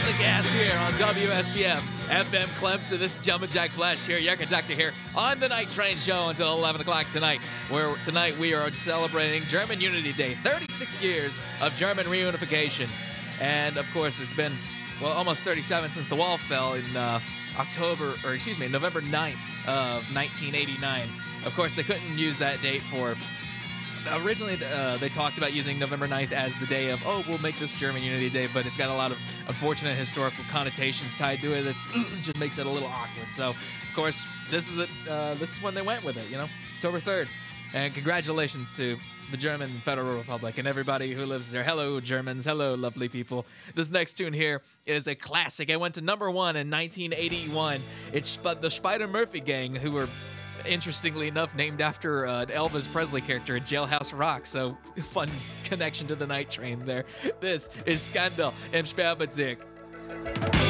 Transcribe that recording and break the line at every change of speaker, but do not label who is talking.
Music Gas here on WSBF FM Clemson. This is Jumpin' Jack Flash here, your conductor here on the Night Train Show until 11 o'clock tonight, where tonight we are celebrating German Unity Day, 36 years of German reunification. And, of course, it's been, well, almost 37 since the wall fell in November 9th of 1989. Of course, they couldn't use that date for... Originally, they talked about using November 9th as the day of, we'll make this German Unity Day, but it's got a lot of unfortunate historical connotations tied to it. It just makes it a little awkward. So, of course, this is when they went with it, October 3rd. And congratulations to the German Federal Republic and everybody who lives there. Hello, Germans. Hello, lovely people. This next tune here is a classic. It went to number 1 in 1981. It's the Spider-Murphy Gang, who were... interestingly enough, named after an Elvis Presley character in Jailhouse Rock. So, fun connection to the Night Train there. This is Scandal im Sperrbezirk.